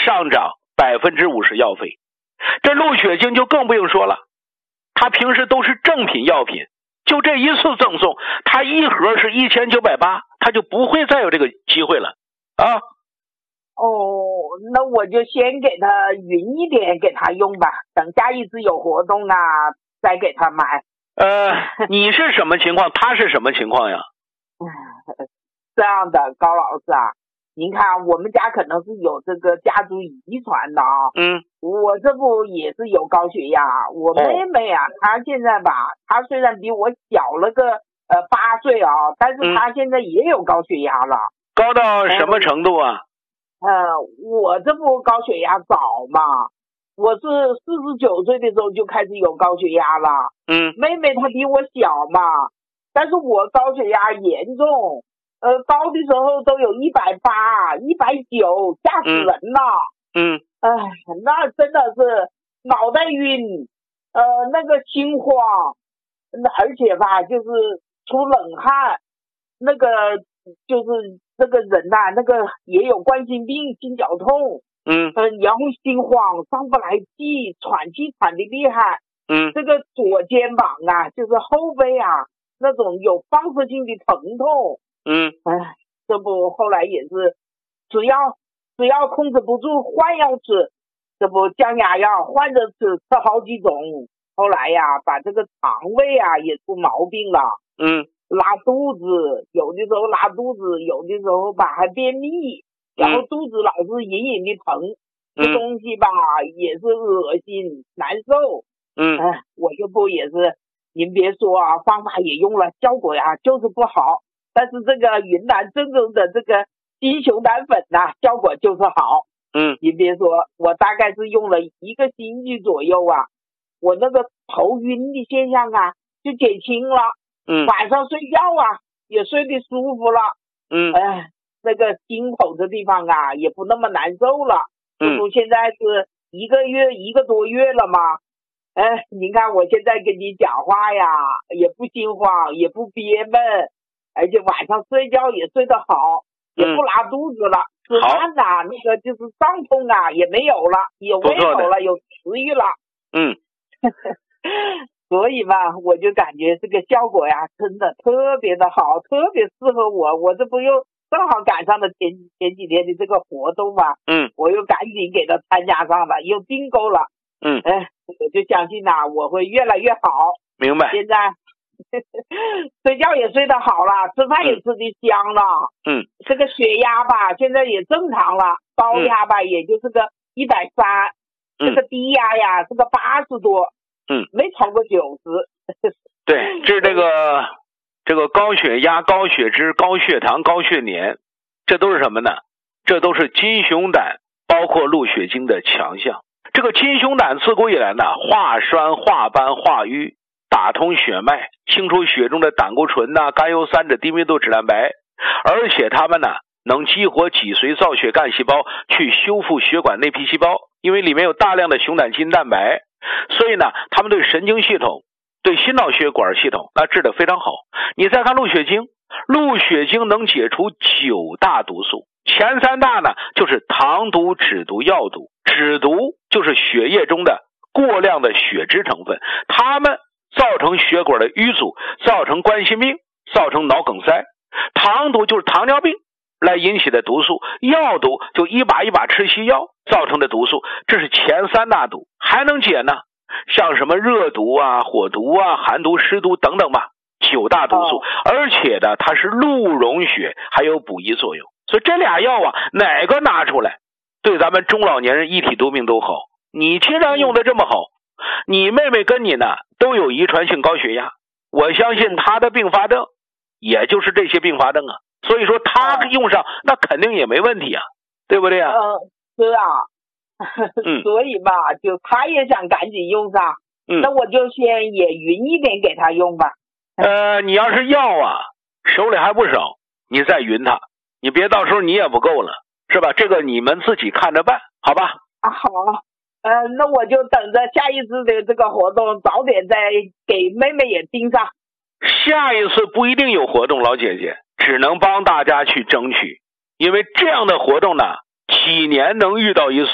上涨50%药费。这鹿血清就更不用说了，它平时都是正品药品，就这一次赠送，它一盒是1980，它就不会再有这个机会了啊。 哦，那我就先给他匀一点给他用吧，等下一次有活动啊再给他买。 你是什么情况？他是什么情况呀？ 这样的，高老师啊，您看我们家可能是有这个家族遗传的啊。我这不也是有高血压，我妹妹啊，她现在吧，她虽然比我小了个8岁啊，但是她现在也有高血压了。 高到什么程度啊？ 我这不高血压早嘛，我是49岁的时候就开始有高血压了。妹妹她比我小嘛，但是我高血压严重，高的时候都有180、190，吓死人了。那真的是脑袋晕，那个心慌，而且吧，就是出冷汗，那个就是这个人呐，那个也有冠心病、心绞痛，然后心慌，上不来气，喘气喘的厉害，这个左肩膀啊，就是后背啊，那种有放射性的疼痛，这不后来也是，只要控制不住，换药吃，这不降压药换着吃好几种，后来呀，把这个肠胃啊也出毛病了，拉肚子，有的时候拉肚子，有的时候吧还便秘，然后肚子老是隐隐的疼，吃东西吧也是恶心难受。我这不也是，您别说啊，方法也用了，效果呀就是不好，但是这个云南正宗的这个金熊胆粉呐，效果就是好。您别说，我大概是用了1个星期左右啊，我那个头晕的现象啊就减轻了。晚上睡觉啊也睡得舒服了。那个心口的地方啊也不那么难受了。这不现在是1个多月了嘛。您看我现在跟你讲话呀也不心慌，也不憋闷，而且晚上睡觉也睡得好，也不拉肚子了。吃饭啊那个就是胀痛啊也没有了，有胃口了，有食欲了。所以嘛，我就感觉这个效果呀真的特别的好，特别适合我。我这不又正好赶上了前几天的这个活动嘛。我又赶紧给他参加上了，又订购了。我就相信呐，我会越来越好。 明白。 现在睡觉也睡得好了，吃饭也吃得香了。这个血压吧现在也正常了，高压吧也就是个130，这个低压呀是个80多。没超过90。 对，这个高血压、高血脂、高血糖、高血粘，这都是什么呢？这都是金熊胆包括鹿血清的强项。这个金熊胆自古以来呢，化栓、化斑、化瘀，打通血脉，清除血中的胆固醇呐、甘油三酯、低密度脂蛋白，而且它们呢能激活脊髓造血干细胞，去修复血管内皮细胞，因为里面有大量的熊胆基因蛋白。所以呢，他们对神经系统、对心脑血管系统那治得非常好。你再看鹿血清，鹿血清能解除9大毒素，前3大呢就是糖毒、脂毒、药毒。脂毒就是血液中的过量的血脂成分，它们造成血管的淤阻，造成冠心病，造成脑梗塞。糖毒就是糖尿病来引起的毒素，药毒就一把一把吃西药造成的毒素，这是前3大毒。还能解呢，像什么热毒啊、火毒啊、寒毒、湿毒等等吧，9大毒素。而且呢，它是鹿溶血，还有补益作用。所以这俩药啊，哪个拿出来对咱们中老年人一体多病都好。你既然用的这么好，你妹妹跟你呢都有遗传性高血压，我相信她的并发症也就是这些并发症啊。所以说她用上那肯定也没问题啊，对不对啊？ 是啊。所以吧，就他也想赶紧用上。那我就先也匀一点给他用吧。 你要是药啊手里还不少，你再匀它，你别到时候你也不够了，是吧？这个你们自己看着办，好吧？ 好。那我就等着下一次的这个活动早点再给妹妹也盯上。 下一次不一定有活动，老姐姐只能帮大家去争取，因为这样的活动呢几年能遇到一次。